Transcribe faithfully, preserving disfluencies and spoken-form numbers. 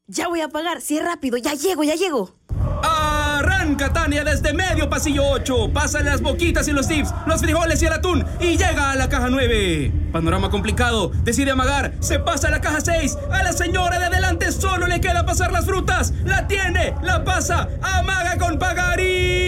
Ya voy a pagar. Sí, rápido. Ya llego, ya llego. Arranca Tania desde medio pasillo ocho. Pasa las boquitas y los tips, los frijoles y el atún y llega a la caja nueve. Panorama complicado. Decide amagar. Se pasa a la caja seis. A la señora de adelante solo le queda pasar las frutas. La tiene, la pasa, amaga con pagar y...